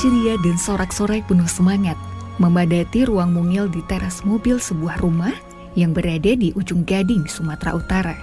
ceria dan sorak-sorai penuh semangat memadati ruang mungil di teras mobil sebuah rumah yang berada di ujung Gading, Sumatera Utara.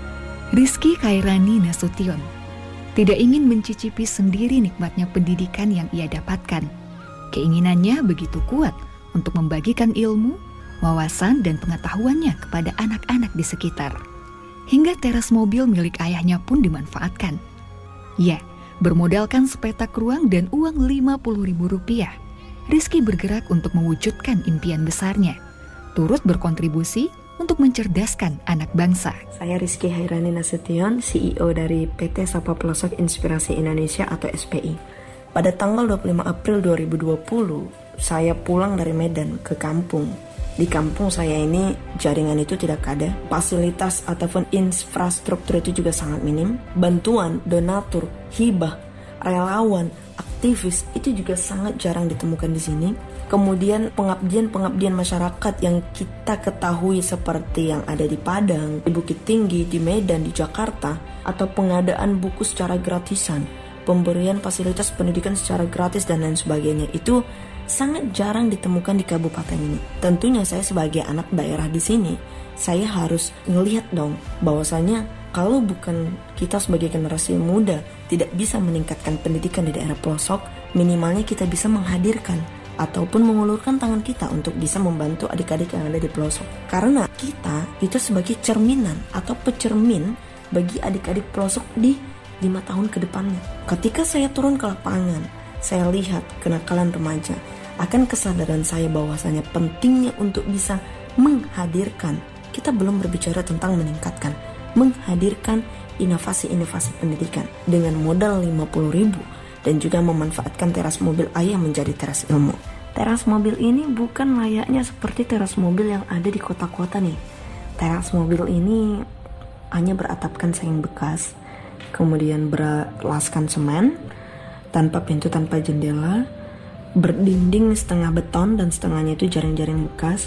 Rizky Khairani Nasution tidak ingin mencicipi sendiri nikmatnya pendidikan yang ia dapatkan. Keinginannya begitu kuat untuk membagikan ilmu, wawasan, dan pengetahuannya kepada anak-anak di sekitar. Hingga teras mobil milik ayahnya pun dimanfaatkan. Ya, bermodalkan sepetak ruang dan uang Rp50.000, Rizky bergerak untuk mewujudkan impian besarnya, turut berkontribusi untuk mencerdaskan anak bangsa. Saya Rizky Khairani Nasution, CEO dari PT Sapa Pelosok Inspirasi Indonesia atau SPI. Pada tanggal 25 April 2020, saya pulang dari Medan ke kampung. Di kampung saya ini jaringan itu tidak ada, fasilitas ataupun infrastruktur itu juga sangat minim. Bantuan, donatur, hibah, relawan, aktivis itu juga sangat jarang ditemukan di sini. Kemudian pengabdian masyarakat yang kita ketahui seperti yang ada di Padang, di Bukit Tinggi, di Medan, di Jakarta, atau pengadaan buku secara gratisan, pemberian fasilitas pendidikan secara gratis dan lain sebagainya, itu sangat jarang ditemukan di kabupaten ini. Tentunya saya sebagai anak daerah di sini, saya harus ngelihat dong bahwasanya kalau bukan kita sebagai generasi muda tidak bisa meningkatkan pendidikan di daerah pelosok, minimalnya kita bisa menghadirkan ataupun mengulurkan tangan kita untuk bisa membantu adik-adik yang ada di pelosok. Karena kita itu sebagai cerminan atau pecermin bagi adik-adik pelosok di 5 tahun ke depannya. Ketika saya turun ke lapangan, saya lihat kenakalan remaja, akan kesadaran saya bahwasanya pentingnya untuk bisa menghadirkan, kita belum berbicara tentang meningkatkan, menghadirkan inovasi-inovasi pendidikan dengan modal 50.000 dan juga memanfaatkan teras mobil ayah menjadi teras ilmu. Teras mobil ini bukan layaknya seperti teras mobil yang ada di kota-kota nih. Teras mobil ini hanya beratapkan seng bekas, kemudian berlaskan semen, tanpa pintu, tanpa jendela, berdinding setengah beton dan setengahnya itu jaring-jaring bekas,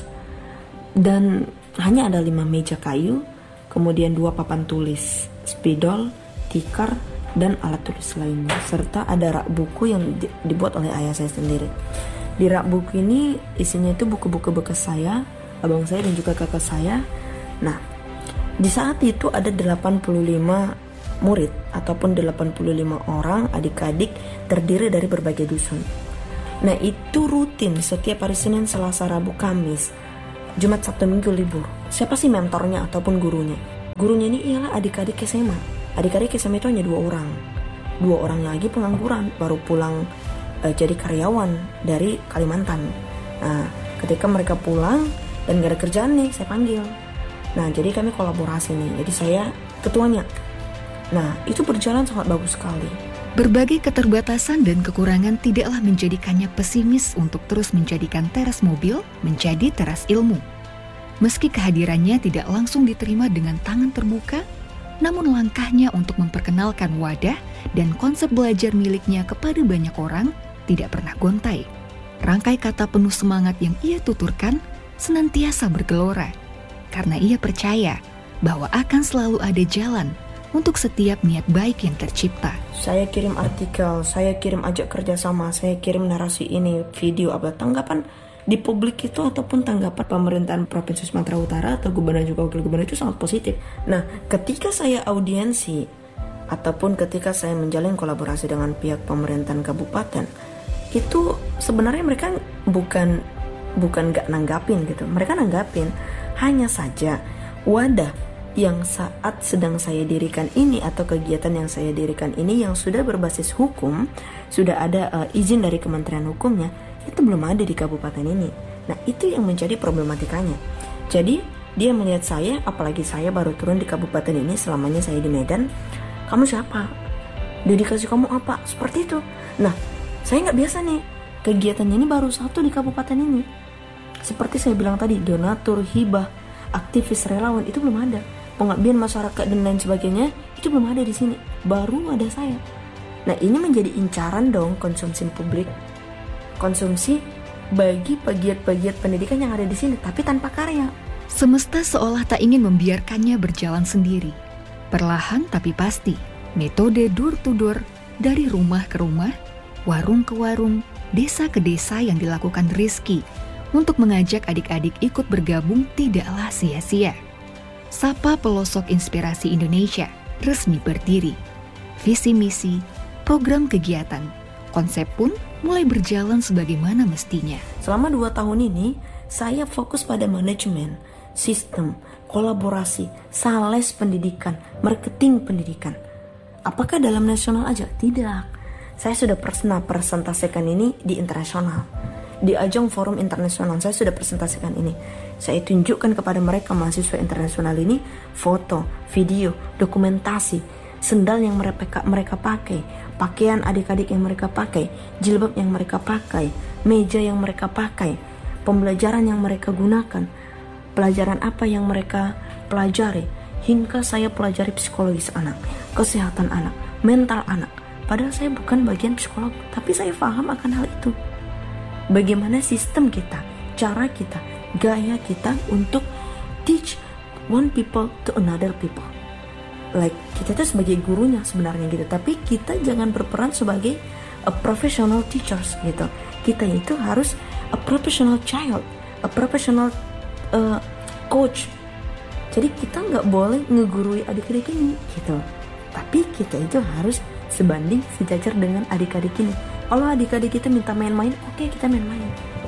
dan hanya ada 5 meja kayu, kemudian 2 papan tulis, spidol, tikar, dan alat tulis lainnya, serta ada rak buku yang dibuat oleh ayah saya sendiri. Di rak buku ini isinya itu buku-buku bekas saya, abang saya dan juga kakak saya. Nah, di saat itu ada 85 murid ataupun 85 orang adik-adik terdiri dari berbagai dusun. Nah, itu rutin setiap hari Senin, Selasa, Rabu, Kamis, Jumat, Sabtu, Minggu libur. Siapa sih mentornya ataupun gurunya? Gurunya ini ialah adik-adik SMA. Adik-adik SMA itu hanya 2 orang. 2 orang lagi pengangguran, baru pulang jadi karyawan dari Kalimantan. Nah, ketika mereka pulang dan gak ada kerjaan nih, saya panggil. Nah, jadi kami kolaborasi nih. Jadi saya ketuanya. Nah, itu berjalan sangat bagus sekali. Berbagai keterbatasan dan kekurangan tidaklah menjadikannya pesimis untuk terus menjadikan teras mobil menjadi teras ilmu. Meski kehadirannya tidak langsung diterima dengan tangan terbuka, namun langkahnya untuk memperkenalkan wadah dan konsep belajar miliknya kepada banyak orang tidak pernah gontai. Rangkai kata penuh semangat yang ia tuturkan senantiasa bergelora, karena ia percaya bahwa akan selalu ada jalan untuk setiap niat baik yang tercipta. Saya kirim artikel, saya kirim ajak kerjasama, saya kirim narasi ini, video, apa tanggapan di publik itu ataupun tanggapan pemerintahan Provinsi Sumatera Utara atau gubernur juga wakil gubernur itu sangat positif. Nah, ketika saya audiensi ataupun ketika saya menjalin kolaborasi dengan pihak pemerintahan kabupaten, itu sebenarnya mereka bukan gak nanggapin gitu. Mereka nanggapin, hanya saja wadah yang saat sedang saya dirikan ini atau kegiatan yang saya dirikan ini yang sudah berbasis hukum, sudah ada izin dari Kementerian Hukumnya, itu belum ada di kabupaten ini. Nah, itu yang menjadi problematikanya. Jadi dia melihat saya, apalagi saya baru turun di kabupaten ini, selamanya saya di Medan. Kamu siapa? Dedikasi kamu apa? Seperti itu. Nah, saya nggak biasa nih, kegiatannya ini baru 1 di kabupaten ini. Seperti saya bilang tadi, donatur, hibah, aktivis, relawan itu belum ada. Pengabdian masyarakat dan lain sebagainya itu belum ada di sini. Baru ada saya. Nah, ini menjadi incaran dong konsumsi publik, konsumsi bagi pegiat-pegiat pendidikan yang ada di sini, tapi tanpa karya. Semesta seolah tak ingin membiarkannya berjalan sendiri. Perlahan tapi pasti, metode door to door dari rumah ke rumah warung ke warung, desa ke desa yang dilakukan Rizky untuk mengajak adik-adik ikut bergabung tidaklah sia-sia. Sapa Pelosok Inspirasi Indonesia resmi berdiri. Visi misi, program kegiatan, konsep pun mulai berjalan sebagaimana mestinya. Selama 2 tahun ini, saya fokus pada manajemen, sistem, kolaborasi, sales pendidikan, marketing pendidikan. Apakah dalam nasional aja? Tidak. Saya sudah pernah presentasikan ini di internasional. Di ajang forum internasional saya sudah presentasikan ini. Saya tunjukkan kepada mereka mahasiswa internasional ini foto, video, dokumentasi, sendal yang mereka pakai, pakaian adik-adik yang mereka pakai, jilbab yang mereka pakai, meja yang mereka pakai, pembelajaran yang mereka gunakan, pelajaran apa yang mereka pelajari, hingga saya pelajari psikologis anak, kesehatan anak, mental anak. Padahal saya bukan bagian psikolog, tapi saya paham akan hal itu. Bagaimana sistem kita, cara kita, gaya kita untuk teach one people to another people. Like kita tuh sebagai gurunya sebenarnya gitu, tapi kita jangan berperan sebagai a professional teachers gitu. Kita itu harus a professional child, a professional coach. Jadi kita nggak boleh ngegurui adik-adik ini gitu. Tapi kita itu harus sebanding sejajar dengan adik-adik ini. Kalau adik-adik kita minta main-main, oke, kita main-main.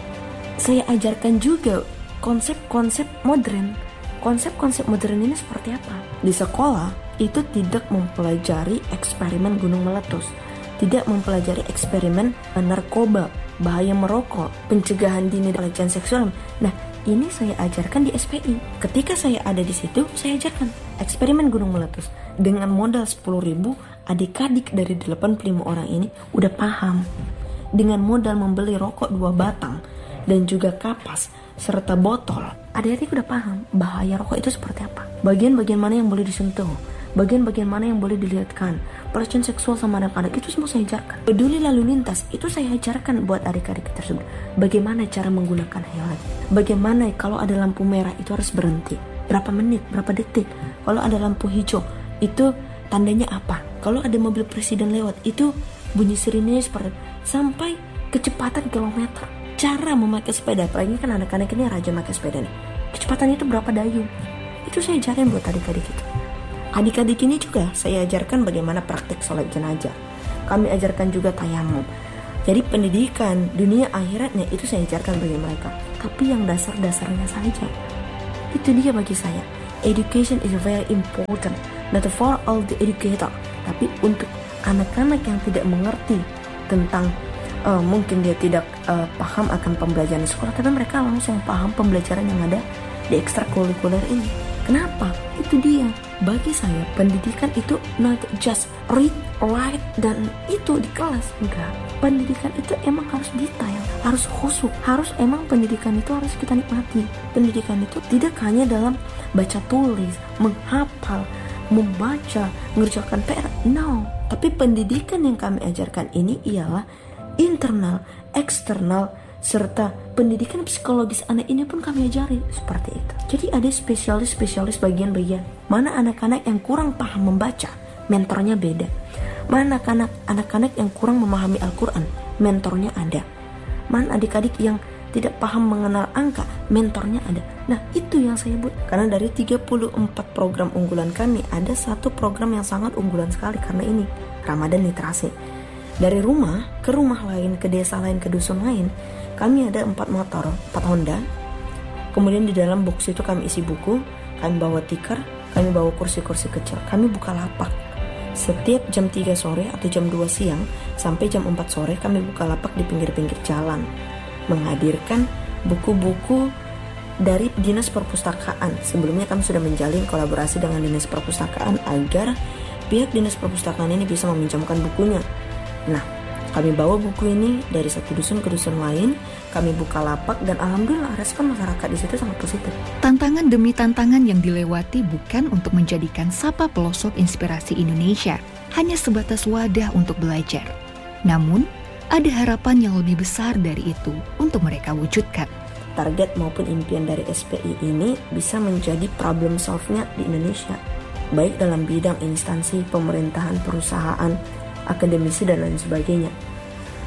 Saya ajarkan juga konsep-konsep modern. Konsep-konsep modern ini seperti apa? Di sekolah itu tidak mempelajari eksperimen gunung meletus, tidak mempelajari eksperimen narkoba, bahaya merokok, pencegahan dini pelecehan seksual. Nah, ini saya ajarkan di SPI. Ketika saya ada di situ, saya ajarkan eksperimen gunung meletus. Dengan modal 10.000, adik-adik dari 85 orang ini udah paham. Dengan modal membeli rokok 2 batang dan juga kapas serta botol, adik-adik udah paham bahaya rokok itu seperti apa. Bagian-bagian mana yang boleh disentuh, bagian-bagian mana yang boleh dilihatkan, pelecehan seksual sama anak-anak itu semua saya ajarkan. Peduli lalu lintas itu saya ajarkan buat adik-adik tersebut. Bagaimana cara menggunakan helm, bagaimana kalau ada lampu merah itu harus berhenti, berapa menit, berapa detik. Kalau ada lampu hijau itu tandanya apa, kalau ada mobil presiden lewat itu bunyi sirinenya seperti sampai kecepatan kilometer. Cara memakai sepeda, apalagi kan anak-anak ini raja memakai sepeda nih, kecepatan itu berapa dayung, itu saya ajarin buat adik-adik itu. Adik-adik ini juga saya ajarkan bagaimana praktik sholat jenazah. Kami ajarkan juga tayamum. Jadi pendidikan dunia akhiratnya itu saya ajarkan bagi mereka. Tapi yang dasar-dasarnya saja. Itu dia bagi saya. Education is very important. Not for all the educator. Tapi untuk anak-anak yang tidak mengerti tentang mungkin dia tidak paham akan pembelajaran di sekolah, tapi mereka langsung paham pembelajaran yang ada di ekstrakurikuler ini. Kenapa? Itu dia. Bagi saya pendidikan itu not just read, write, dan itu di kelas. Enggak. Pendidikan itu emang harus detail, harus khusyuk, harus emang pendidikan itu harus kita nikmati. Pendidikan itu tidak hanya dalam baca tulis, menghafal, membaca, mengerjakan PR. No. Tapi pendidikan yang kami ajarkan ini ialah internal, eksternal, serta pendidikan psikologis anak ini pun kami ajari seperti itu. Jadi ada spesialis bagian-bagian. Mana anak-anak yang kurang paham membaca, mentornya beda. Mana anak-anak yang kurang memahami Al-Quran, mentornya ada. Mana adik-adik yang tidak paham mengenal angka, mentornya ada. Nah, itu yang saya buat. Karena dari 34 program unggulan kami, ada satu program yang sangat unggulan sekali karena ini, Ramadan Literasi. Dari rumah ke rumah lain, ke desa lain, ke dusun lain, kami ada 4 motor, 4 Honda. Kemudian di dalam box itu kami isi buku, kami bawa tikar, kami bawa kursi-kursi kecil. Kami buka lapak. Setiap jam 3 sore atau jam 2 siang sampai jam 4 sore kami buka lapak di pinggir-pinggir jalan. Menghadirkan buku-buku dari Dinas Perpustakaan. Sebelumnya kami sudah menjalin kolaborasi dengan Dinas Perpustakaan agar pihak Dinas Perpustakaan ini bisa meminjamkan bukunya. Nah, kami bawa buku ini dari satu dusun ke dusun lain, kami buka lapak dan alhamdulillah respon masyarakat di situ sangat positif. Tantangan demi tantangan yang dilewati bukan untuk menjadikan Sapa Pelosok Inspirasi Indonesia hanya sebatas wadah untuk belajar. Namun, ada harapan yang lebih besar dari itu untuk mereka wujudkan. Target maupun impian dari SPI ini bisa menjadi problem solve-nya di Indonesia, baik dalam bidang instansi, pemerintahan, perusahaan, akademisi, dan lain sebagainya.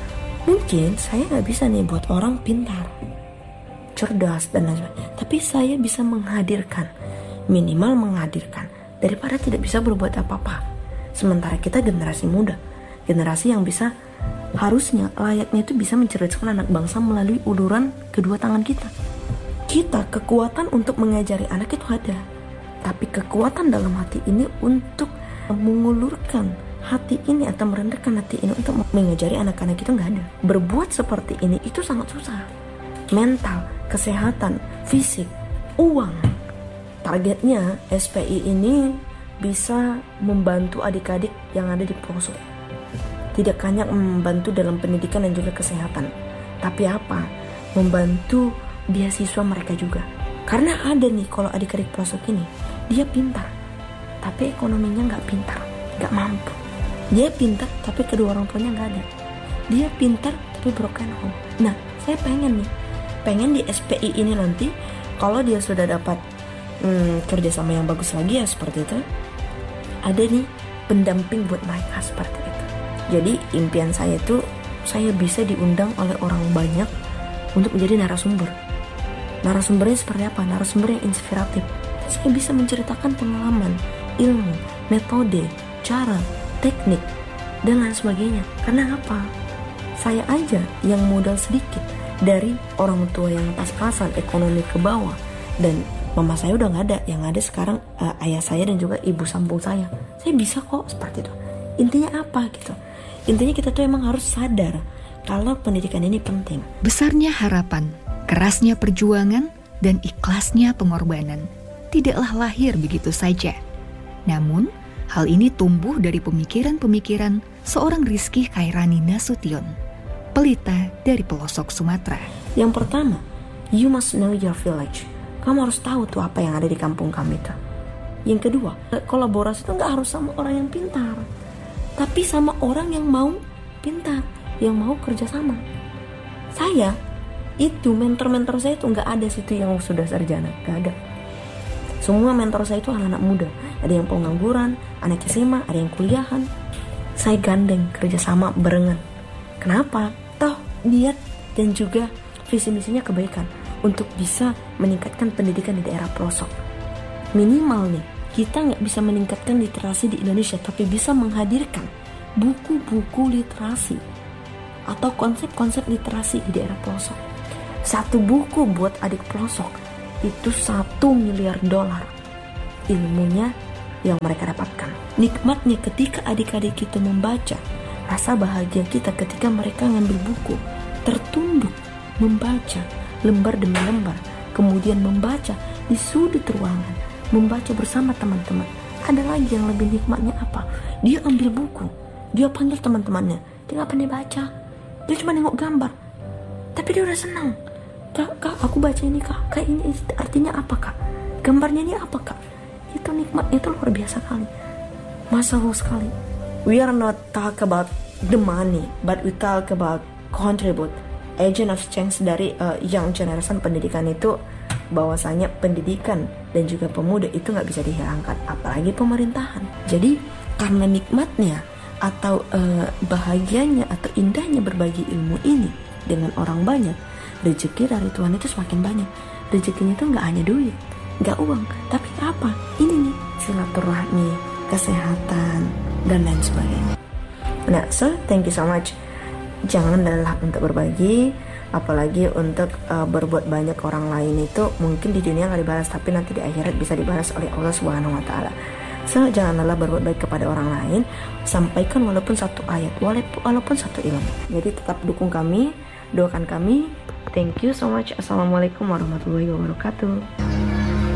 Mungkin saya nggak bisa nih buat orang pintar, cerdas dan lain sebagainya, tapi saya bisa menghadirkan, minimal menghadirkan, daripada tidak bisa berbuat apa-apa. Sementara kita generasi muda, generasi yang bisa, harusnya layaknya itu bisa mencerdaskan anak bangsa melalui uluran kedua tangan kita. Kita kekuatan untuk mengajari anak itu ada, tapi kekuatan dalam hati ini untuk mengulurkan hati ini atau merendahkan hati ini untuk mengajari anak-anak itu nggak ada. Berbuat seperti ini itu sangat susah. Mental, kesehatan, fisik, uang. Targetnya SPI ini bisa membantu adik-adik yang ada di pelosok. Tidak hanya membantu dalam pendidikan dan juga kesehatan, tapi apa? Membantu beasiswa mereka juga. Karena ada nih kalau adik-adik pelosok ini, dia pintar, tapi ekonominya nggak pintar, nggak mampu. Dia pintar tapi kedua orang tuanya nggak ada. Dia pintar tapi broken home. Nah, saya pengen di SPI ini nanti kalau dia sudah dapat kerjasama yang bagus lagi ya seperti itu, ada nih pendamping buat mereka seperti itu. Jadi impian saya itu saya bisa diundang oleh orang banyak untuk menjadi narasumber. Narasumbernya seperti apa? Narasumber yang inspiratif. Saya bisa menceritakan pengalaman, ilmu, metode, cara, teknik, dan lain sebagainya. Karena apa? Saya aja yang modal sedikit dari orang tua yang pas-pasan, ekonomi ke bawah, dan mama saya udah nggak ada. Yang ada sekarang ayah saya dan juga ibu sambung saya. Saya bisa kok seperti itu. Intinya apa gitu? Intinya kita tuh emang harus sadar kalau pendidikan ini penting. Besarnya harapan, kerasnya perjuangan, dan ikhlasnya pengorbanan tidaklah lahir begitu saja. Namun, hal ini tumbuh dari pemikiran-pemikiran seorang Rizky Khairani Nasution, pelita dari pelosok Sumatera. Yang pertama, you must know your village. Kamu harus tahu tuh apa yang ada di kampung kamu itu. Yang kedua, kolaborasi itu gak harus sama orang yang pintar, tapi sama orang yang mau pintar, yang mau kerjasama. Saya, itu mentor-mentor saya itu gak ada situ yang sudah sarjana, gak ada. Semua mentor saya itu anak-anak muda. Ada yang pengangguran, anak SMA, ada yang kuliahan. Saya gandeng, kerjasama, barengan. Kenapa? Toh niat dan juga visi misinya kebaikan untuk bisa meningkatkan pendidikan di daerah pelosok. Minimal nih, kita nggak bisa meningkatkan literasi di Indonesia, tapi bisa menghadirkan buku-buku literasi atau konsep-konsep literasi di daerah pelosok. Satu buku buat adik pelosok itu $1 miliar ilmunya yang mereka dapatkan. Nikmatnya ketika adik-adik kita membaca, rasa bahagia kita ketika mereka ngambil buku, tertunduk membaca lembar demi lembar, kemudian membaca di sudut ruangan, membaca bersama teman-teman. Ada lagi yang lebih nikmatnya apa? Dia ambil buku, dia panggil teman-temannya, dia nggak pandai baca, dia cuma nengok gambar, tapi dia udah senang. Kak, aku baca ini kak, ini artinya apa kak? Gambarnya ini apa kak? Itu nikmatnya itu luar biasa kali, masya Allah sekali. We are not talk about the money, but we talk about contribute, agent of change dari young generation. Pendidikan itu bahwasanya pendidikan dan juga pemuda itu nggak bisa dihilangkan, apalagi pemerintahan. Jadi karena nikmatnya atau bahagianya atau indahnya berbagi ilmu ini dengan orang banyak, rezeki dari Tuhan itu semakin banyak. Rezekinya itu nggak hanya duit, nggak uang, tapi apa? Ini nih silaturahmi, kesehatan, dan lain sebagainya. Nah, so thank you so much. Jangan lelah untuk berbagi, apalagi untuk berbuat banyak. Orang lain itu mungkin di dunia nggak dibalas, tapi nanti di akhirat bisa dibalas oleh Allah Subhanahu Wa Taala. So jangan lelah berbuat baik kepada orang lain. Sampaikan walaupun satu ayat, walaupun satu ilmu. Jadi tetap dukung kami, doakan kami. Thank you so much. Assalamualaikum warahmatullahi wabarakatuh.